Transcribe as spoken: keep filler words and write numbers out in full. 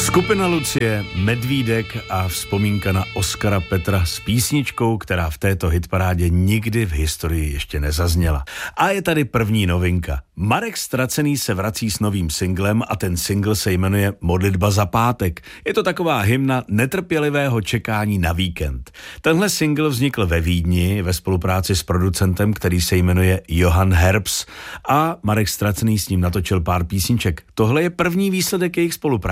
Skupina Lucie, Medvídek a vzpomínka na Oskara Petra s písničkou, která v této hitparádě nikdy v historii ještě nezazněla. A je tady první novinka. Marek Ztracený se vrací s novým singlem a ten single se jmenuje Modlitba za pátek. Je to taková hymna netrpělivého čekání na víkend. Tenhle single vznikl ve Vídni ve spolupráci s producentem, který se jmenuje Johan Herbs, a Marek Ztracený s ním natočil pár písniček. Tohle je první výsledek jejich spolupráce.